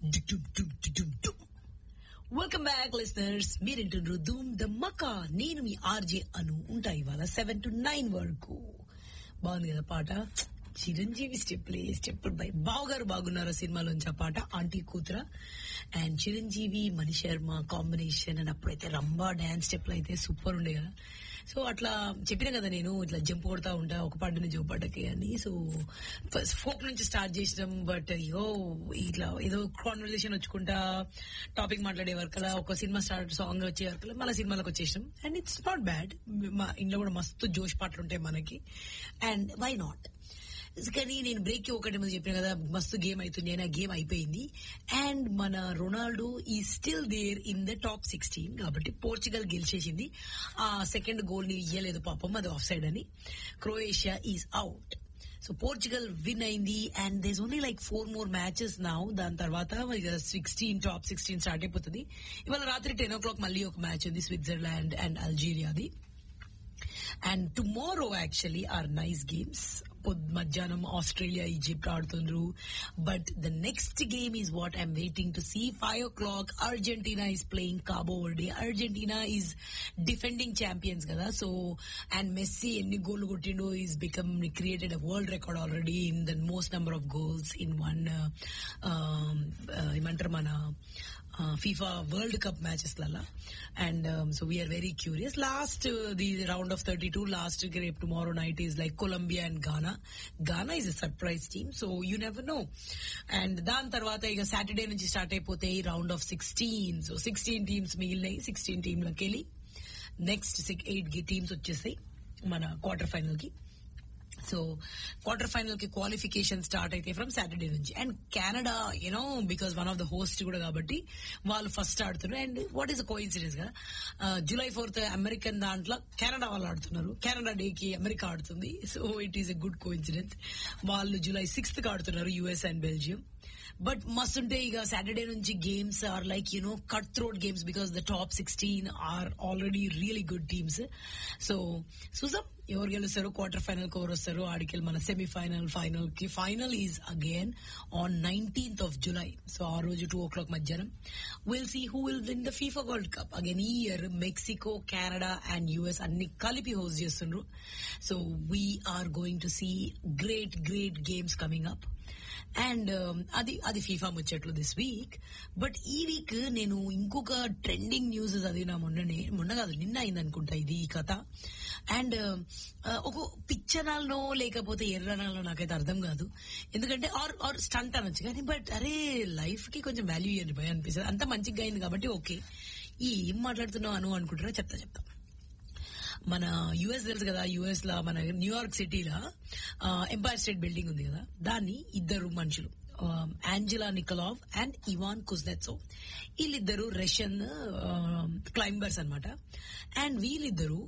Welcome back listeners. మీరింటుండ్రు Dhoom the మకా. నేను మీ RJ అను ఉంటా ఇవాళ 7 to 9 వరకు. బాగుంది కదా పాట? చిరంజీవి స్టెప్పులు బై బావగారు బాగున్నారు సినిమాలోంచి ఆ పాట, aunty కూతుర. And Chiranjeevi Mani Sharma combination. And అప్పుడైతే రంభా డాన్స్ స్టెప్లు అయితే సూపర్ ఉండే కదా. సో అట్లా చెప్పినా కదా నేను ఇట్లా జంప్ కొడతా ఉంటా ఒక పాట నుంచి ఒక పాటకి అని. సో ఫోక్ నుంచి స్టార్ట్ చేసినాం. బట్ ఇట్లా ఏదో కాన్వర్సేషన్ వచ్చుకుంటా టాపిక్ మాట్లాడే వరకలా ఒక సినిమా స్టార్ట్ సాంగ్ వచ్చే వరకలా మళ్ళీ సినిమాలకు వచ్చేసినాం. And it's not bad. మా ఇంట్లో కూడా మస్తు జోష్ పాటలు ఉంటాయి మనకి. And why not. కానీ నేను బ్రేక్ కి ఒకటి ముందు చెప్పిన కదా మస్తు గేమ్ అవుతుంది అని. ఆ గేమ్ అయిపోయింది. అండ్ మన రొనాల్డో ఈ still there in the top 16. కాబట్టి పోర్చుగల్ గెలిచేసింది. ఆ సెకండ్ గోల్ ని ఇయ్యలేదు పాపం, అది ఆఫ్ సైడ్ అని. Croatia is out. So Portugal win అయింది. And does only like 4 more matches now. దాని తర్వాత టాప్ 16 స్టార్ట్ అయిపోతుంది. ఇవాళ రాత్రి 10 o'clock మళ్ళీ ఒక మ్యాచ్ ఉంది, Switzerland and అల్జీరియాది. And tomorrow actually are nice games. మధ్యాహ్నం Australia Egypt ఆడుతుండ్రు. But the next game is what I'm waiting to see. 5 o'clock Argentina is playing కాబో వర్డే. Argentina is defending champions కదా. So and messy ఎన్ని goal కొట్టిండో is become created a world record already in the most number of goals in one ఏమంటారు మన FIFA World Cup matches lala. And so we are very curious. Last the round of 32 last game tomorrow night is like Colombia and Ghana. Ghana is a surprise team, so you never know. And dan tarvata iga Saturday nunchi start ayipotayi round of 16. So 16 teams migilnayi. 16 team lakeli next 8 teams వచ్చేసాయి మన quarter final కి. So quarter final కి qualification start అయితే from Saturday నుంచి. And Canada because one of the host కూడా కాబట్టి వాళ్ళు first ఆడుతున్నారు. అండ్ వాట్ ఈస్ కోఇన్సిడెన్స్ కదా, July 4th అమెరికన్ దాంట్లో కెనడా వాళ్ళు ఆడుతున్నారు. కెనడా డే కి అమెరికా ఆడుతుంది. So it is a good coincidence. వాళ్ళు July 6th కి ఆడుతున్నారు, యుఎస్ అండ్ బెల్జియం. బట్ మస్త్ ఉంటే ఇక సాటర్డే నుంచి games are like cut throat games because the top 16 are already really good teams. So చూసాం ఎవరు గెలుస్తారు, క్వార్టర్ ఫైనల్ కి ఎవరు వస్తారు, ఆడికెళ్ళి మన సెమీఫైనల్ ఫైనల్ కి. Final is again on 19th of July. So ఆ రోజు 2 o'clock మధ్యాహ్నం will see who will win the FIFA world cup. Again ఈ year Mexico, Canada and US అన్ని కలిపి హోస్ట్ చేస్తుండ్రు. So we are going to see great games coming up. And అది FIFA ముచ్చట్లు this week. But ఈ week నేను ఇంకొక trending news చదివినా మొన్న కాదు నిన్న అయింది అనుకుంటా ఇది ఈ కథ. అండ్ ఒక పిచ్చనాలనో లేకపోతే ఎర్రనాలనో నాకైతే అర్థం కాదు. ఎందుకంటే ఆర్ స్టంట్ అనొచ్చు కానీ బట్ అరే లైఫ్ కి కొంచెం వాల్యూ ఇవ్వండి భయ అనిపిస్తుంది. అంత మంచిగా అయింది కాబట్టి ఓకే. ఏం మాట్లాడుతున్నావు అనుకుంటారో చెప్తా. మన యుఎస్ తెలుసు కదా, యుఎస్ లా మన న్యూయార్క్ సిటీలో ఎంపైర్ స్టేట్ బిల్డింగ్ ఉంది కదా, దాన్ని ఇద్దరు మనుషులు ఆంజెలా నికోలావ్ అండ్ ఇవాన్ కుజ్నెట్సోవ్, వీళ్ళిద్దరు రష్యన్ క్లైంబర్స్ అన్నమాట. అండ్ వీళ్ళిద్దరు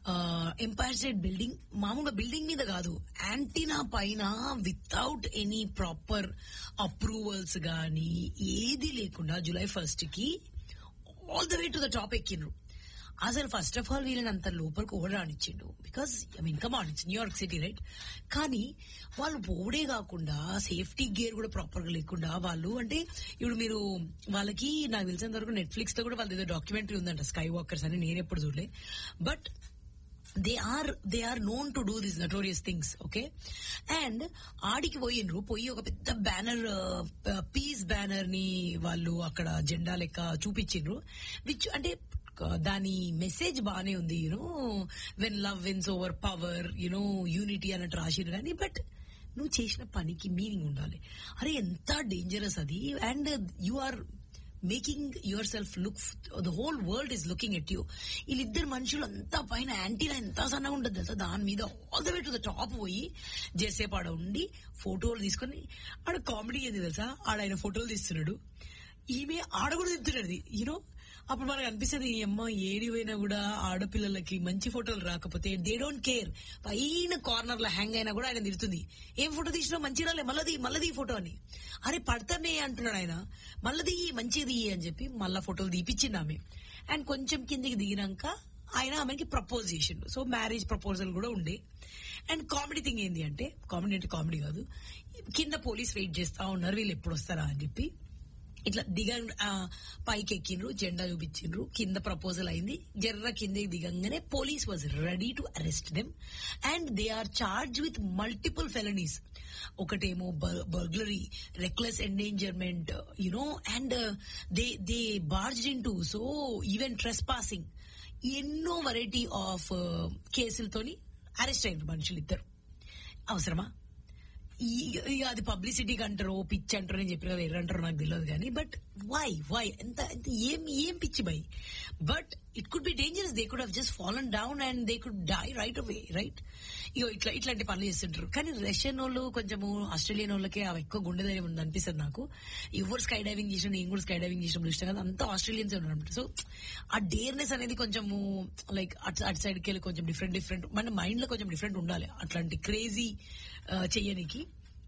ఎంపైర్ స్టేట్ బిల్డింగ్ మామూలుగా బిల్డింగ్ మీద కాదు, యాంటీనా పైన వితౌట్ ఎనీ ప్రాపర్ అప్రూవల్స్ గానీ ఏది లేకుండా July 1st కి all the way to the top ఎక్కిండ్రు. అసలు ఫస్ట్ ఆఫ్ ఆల్ వీళ్ళని అంత లోపలికి ఓడరానిచ్చిండు because come on it's New York city right. కానీ వాళ్ళు పోడే కాకుండా సేఫ్టీ గేర్ కూడా ప్రాపర్ గా లేకుండా వాళ్ళు అంటే ఇప్పుడు మీరు వాళ్ళకి నాకు తెలిసినంత వరకు నెట్ఫ్లిక్స్ లో కూడా వాళ్ళది ఏదో డాక్యుమెంటరీ ఉందంట స్కై వాకర్స్ అని, నేను ఎప్పుడు చూడలే. But they are known to do these notorious things, okay? And ఆడికి పోయి ఒక పెద్ద బ్యానర్, పీస్ బ్యానర్ ని వాళ్ళు అక్కడ జెండా లెక్క చూపించిండ్రు. విచ్ అంటే దాని మెసేజ్ బానే ఉంది, when love wins over power, unity అన్నట్టు రాసిరు. కానీ బట్ నువ్వు చేసిన పనికి మీనింగ్ ఉండాలి. అరే ఎంత డేంజరస్ అది. And you are making your self look, the whole world is looking at you. వీళ్ళిద్దరు మనుషులు అంతా పైన యాంటీనా ఎంత సన్నగా ఉంటుంది తెలుసా, దాని మీద all the way to the top పోయి జేసేపు ఆడ ఉండి ఫోటోలు తీసుకుని ఆడ కామెడీ ఏంది తెలుసా, ఆయన ఫోటోలు తీస్తున్నాడు, ఈమె ఆడ కూడా తిప్పుతున్నది. అప్పుడు మనకు అనిపిస్తుంది ఈ అమ్మ ఏడిపోయినా కూడా ఆడపిల్లలకి మంచి ఫోటోలు రాకపోతే దే డోంట్ కేర్. పైన కార్నర్ లో హ్యాంగ్ అయినా కూడా ఆయన తిడుతుంది, ఏం ఫోటో తీసినా మంచి రాలే మళ్ళీ ఫోటో అని. అరే పడతామే అంటున్నాడు ఆయన, మళ్ళీ మంచిది అని చెప్పి మళ్ళా ఫోటోలు తీపిచ్చింది ఆమె. అండ్ కొంచెం కిందికి దిగినాక ఆయన ఆమెకి ప్రపోజ్ చేసిండు. సో మ్యారేజ్ ప్రపోజల్ కూడా ఉండే. అండ్ కామెడీ థింగ్ ఏంది అంటే కామెడీ కాదు, కింద పోలీస్ వెయిట్ చేస్తా ఉన్నారు వీళ్ళు ఎప్పుడు వస్తారా అని చెప్పి. ఇట్లా పైకి ఎక్కిండ్రు, జెండా చూపించిండ్రు, కింద ప్రపోజల్ అయింది, జర్ర కిందకి దిగంగానే police was ready to arrest them and they are charge with multiple ఫెలనీస్. ఒకటేమో burglary, reckless ఎండేంజర్మెంట్, and they బార్జ్డ్ in to so even ట్రెస్ passing, ఎన్నో వెరైటీ ఆఫ్ కేసులతోని అరెస్ట్ అయ్యారు మనుషులు ఇద్దరు. అవసరమా? అది పబ్లిసిటీకి అంటారో పిచ్చి అంటారో అని చెప్పిన ఎర్రంటారో నాకు తెలియదు కానీ, బట్ వై ఎంత ఏం పిచ్చి by. But it could be dangerous. They could have just fallen down and they could die right away, right? ఇట్లాంటి పనులు చేస్తుంటారు. కానీ రష్యన్ వాళ్ళు కొంచెము ఆస్ట్రేలియన్ వాళ్ళకే అవి ఎక్కువ గుండె ధైర్యం ఉంది అనిపిస్తుంది నాకు. ఎవరు స్కై డైవింగ్ చేసిన, నేను కూడా స్కై డైవింగ్ చేసిన చూస్తాను కదా, అంతా ఆస్ట్రేలియన్స్ ఉన్నారు. సో ఆ డేర్నెస్ అనేది కొంచెము లైక్ అటు సైడ్కి వెళ్ళి కొంచెం డిఫరెంట్ మన మైండ్ లో కొంచెం డిఫరెంట్ ఉండాలి అట్లాంటి క్రేజీ చెయ్యనికి.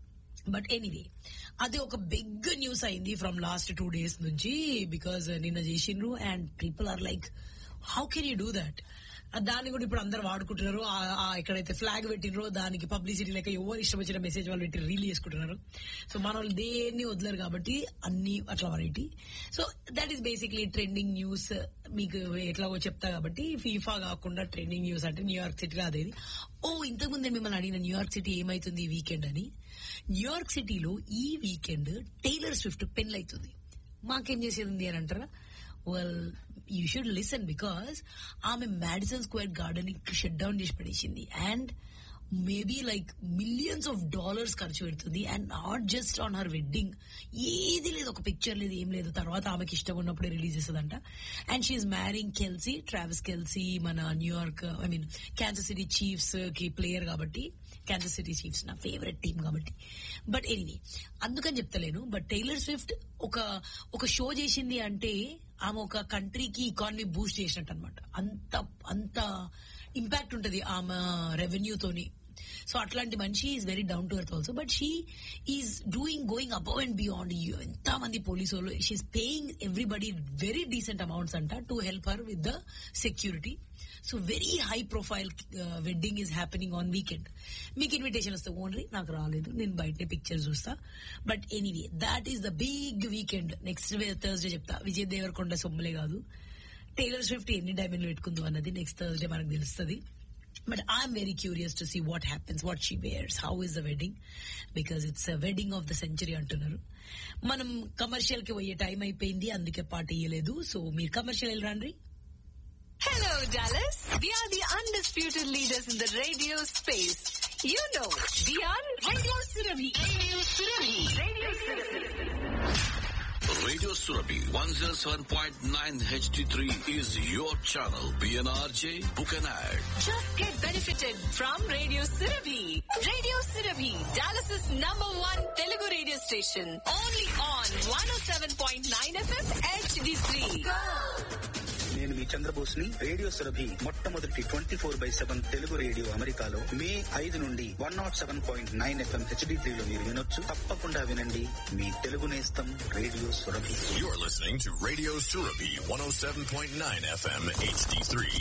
బట్ ఎనీవే, అది ఒక బిగ్ న్యూస్ అయింది ఫ్రమ్ లాస్ట్ 2 days నుంచి, బికాజ్ నిన్న చేసిండ్రు and people are like how can you do that. దాన్ని కూడా ఇప్పుడు అందరు వాడుకుంటున్నారు. ఎక్కడైతే ఫ్లాగ్ పెట్టినరో దానికి పబ్లిసిటీ లేక ఎవరు ఇష్టం వచ్చిన మెసేజ్ వాళ్ళు పెట్టి రీల్ చేసుకుంటున్నారు. సో మన వాళ్ళు దేన్ని వదలరు కాబట్టి అన్ని అట్లా variety. So that is basically trending news. మీకు ఎట్లాగో చెప్తా కాబట్టి, ఫీఫా కాకుండా ట్రెండింగ్ న్యూస్ అంటే న్యూయార్క్ సిటీలో అదేది. ఇంతకుముందే మిమ్మల్ని అడిగిన న్యూయార్క్ సిటీ ఏమైతుంది ఈ వీకెండ్ అని. న్యూయార్క్ సిటీలో ఈ వీకెండ్ టైలర్ స్విఫ్ట్ పెళ్ళైతుంది. మాకేం చేసేది ఉంది అని అంటారా? Well, you should listen, because ఆమె Madison square garden shut down చేసి పడేసింది అండ్ మేబీ లైక్ $millions ఖర్చు పెడుతుంది. And not just on her wedding, ఏది లేదు, ఒక పిక్చర్ లేదు, ఏం లేదు. తర్వాత ఆమెకి ఇష్టం ఉన్నప్పుడే రిలీజ్ చేస్తుందంట. And she మ్యారింగ్ Kelce, Travis Kelce, మన న్యూయార్క్ క్యాన్సర్ సిటీ చీఫ్స్ కి ప్లేయర్ కాబట్టి. క్యాన్సర్ సిటీ చీఫ్స్ నా ఫేవరెట్ టీమ్ కాబట్టి. బట్ ఎనీవే, అందుకని చెప్తలేను. బట్ టైలర్ స్విఫ్ట్ ఒక షో చేసింది అంటే ఆమె ఒక కంట్రీకి ఎకానమీ బూస్ట్ చేసినట్టు అనమాట. అంత ఇంపాక్ట్ ఉంటది ఆమె రెవెన్యూతోని. సో అట్లాంటి మనిషి is very down to earth also. But she is going above and beyond. ఎంత మంది పోలీసు వాళ్ళు, she paying everybody very decent amounts అంట to help her with the security. So very high profile wedding is happening on weekend. మీకు invitation వస్తే only, నాకు రాలేదు, నేను బయటనే పిక్చర్ చూస్తా. But anyway, that is the big weekend. Next Thursday చెప్తా. విజయ్ దేవరకొండ సొమ్ములే కాదు, టైలర్ స్విఫ్ట్ ఎన్ని డైమండ్లు పెట్టుకుందో అన్నది నెక్స్ట్ థర్స్డే మనకు తెలుస్తుంది. But I'm very curious to see what happens, what she wears, how is the wedding, because it's a wedding of the century అంటున్నారు. మనం commercial కి పోయే టైం అయిపోయింది, అందుకే పాట ఇయ్యలేదు. సో మీరు కమర్షియల్ వెళ్ళరండి. Hello, Dallas. We are the undisputed leaders in the radio space. You know, we are Radio Surabhi. Radio Surabhi 107.9 HD3 is your channel. PNRJ, book an ad. Just get benefited from Radio Surabhi. Radio Surabhi, Dallas's #1 Telugu radio station. Only on 107.9 FM HD3. నేను మీ చంద్రబోస్ని. Radio Surabhi మొట్టమొదటి 24/7 Telugu radio అమెరికాలో May 5 నుండి 107.9 FM HD3లో మీరు వినొచ్చు. తప్పకుండా వినండి. మీ తెలుగు నేస్తం radio Surabhi. You're listening to Radio Surabhi 107.9 FM HD3.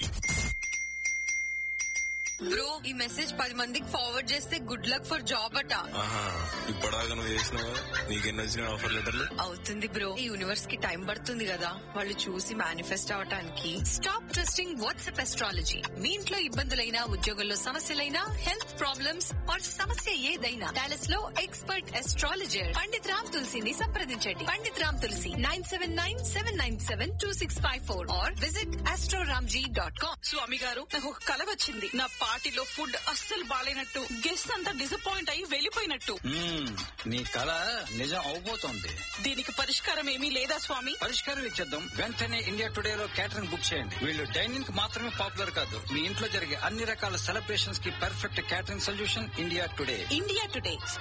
Bro, ఈ మెసేజ్ 10 మందికి ఫార్వర్డ్ చేస్తే గుడ్ లక్ ఫర్ జాబ్ అట. ఇప్పటిదాకా నువ్వు చేసినావా? నీకెన్ని వచ్చిన ఆఫర్ లెటర్లు? అవుతుంది బ్రో, ఈ యూనివర్స్ కి టైం పడుతుంది కదా వాళ్ళు చూసి మేనిఫెస్ట్ అవటానికి. Stop trusting WhatsApp astrology. మీ ఇంట్లో ఇబ్బందులైనా, ఉద్యోగంలో సమస్యలైనా, హెల్త్ ప్రాబ్లమ్స్ ఆర్ సమస్య ఏదైనా, డాలస్ లో ఎక్స్పర్ట్ ఎస్ట్రాలజర్ పండిత్ రామ్ తులసిని సంప్రదించండి. పండిత్ రామ్ తులసి 979-797-2654 or visit astroramji.com. స్వామి గారు, నాకు ఒక కల వచ్చింది. నా పార్టీలో ఫుడ్ అస్సలు బాలేనట్టు, గెస్ట్ అంతా డిసప్పాయింట్ అయ్యి వెళ్లిపోయినట్టు. నీ కల నిజం అవబోతోంది. దీనికి పరిష్కారం ఏమీ లేదా స్వామి? పరిష్కారం ఇచ్చేద్దాం. వెంటనే ఇండియా టుడే లో క్యాటరింగ్ బుక్ చేయండి. వీళ్ళు డైనింగ్ కి మాత్రమే పాపులర్ కాదు, మీ ఇంట్లో జరిగే అన్ని రకాల సెలబ్రేషన్స్ కి perfect catering solution India today. India today